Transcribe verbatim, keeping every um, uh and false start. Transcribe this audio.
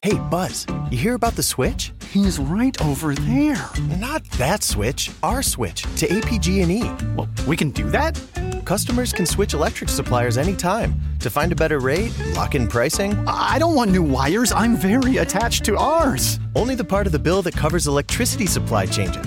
Hey, Buzz, you hear about the switch? He's right over there. Not that switch, our switch to A P G and E. Well, we can do that? Customers can switch electric suppliers anytime to find a better rate, lock in pricing. I don't want new wires. I'm very attached to ours. Only the part of the bill that covers electricity supply changes.